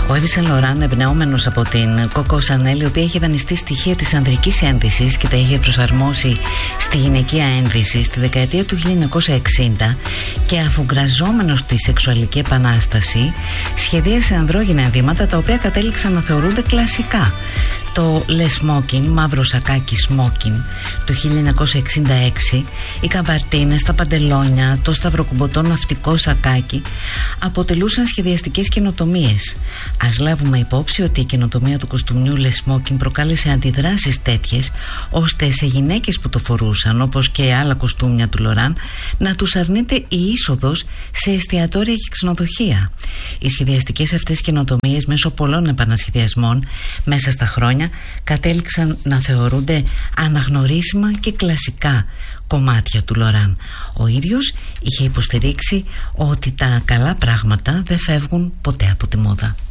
Ο Eve Saint Laurent, εμπνεόμενος από την Coco Chanel, η οποία είχε δανειστεί στοιχεία της ανδρικής ένδυσης και τα είχε προσαρμόσει στη γυναικεία ένδυση στη δεκαετία του 1960, και αφουγκραζόμενος τη σεξουαλική επανάσταση, σχεδίασε ανδρόγυνα ενδύματα τα οποία κατέληξαν να θεωρούνται κλασικά. Το Le Smoking, μαύρο σακάκι smoking του 1966, οι καμπαρτίνες, τα παντελόνια, το σταυροκουμποτό ναυτικό σακάκι αποτελούσαν σχεδιαστικές καινοτομίες. Ας λάβουμε υπόψη ότι η καινοτομία του κοστούμιου Le Smoking προκάλεσε αντιδράσεις τέτοιες, ώστε σε γυναίκες που το φορούσαν, όπως και άλλα κοστούμια του Laurent, να τους αρνείται η είσοδος σε εστιατόρια και ξενοδοχεία. Οι σχεδιαστικές αυτές καινοτομίες, μέσω πολλών επανασχεδιασμών μέσα στα χρόνια, κατέληξαν να θεωρούνται αναγνωρίσιμα και κλασικά κομμάτια του Laurent. Ο ίδιος είχε υποστηρίξει ότι τα καλά πράγματα δεν φεύγουν ποτέ από τη μόδα.